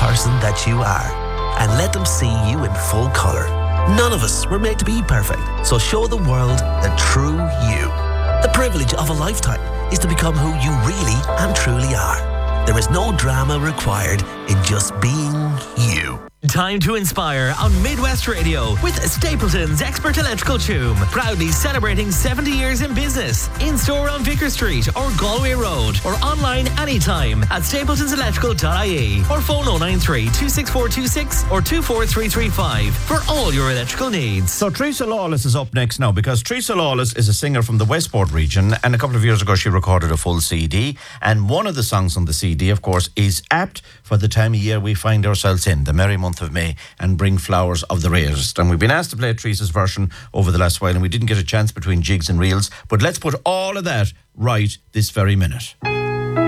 person that you are and let them see you in full colour. None of us were made to be perfect, so show the world the true you. The privilege of a lifetime is to become who you really and truly are. There is no drama required in just being you. Time to inspire on Midwest Radio with Stapleton's Expert Electrical Choom. Proudly celebrating 70 years in business. In-store on Vicar Street or Galway Road, or online anytime at stapletonselectrical.ie or phone 093 26426 or 24335 for all your electrical needs. So Teresa Lawless is up next now, because Teresa Lawless is a singer from the Westport region, and a couple of years ago she recorded a full CD, and one of the songs on the CD, of course, is apt for the time of year we find ourselves in, the merry month of May, and Bring Flowers of the Rarest. And we've been asked to play Teresa's version over the last while, and we didn't get a chance between jigs and reels, but let's put all of that right this very minute.